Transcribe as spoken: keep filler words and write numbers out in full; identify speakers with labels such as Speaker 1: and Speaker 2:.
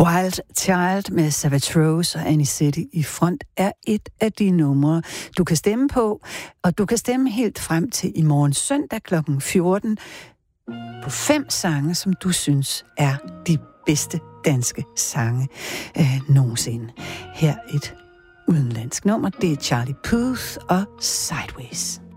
Speaker 1: Wild Child med Savage Rose og Anisette i front er et af de numre, du kan stemme på, og du kan stemme helt frem til i morgen søndag klokken fjorten på fem sange, som du synes er de bedste danske sange øh, nogensinde. Her et udenlandsk nummer, det er Charlie Puth og Sideways.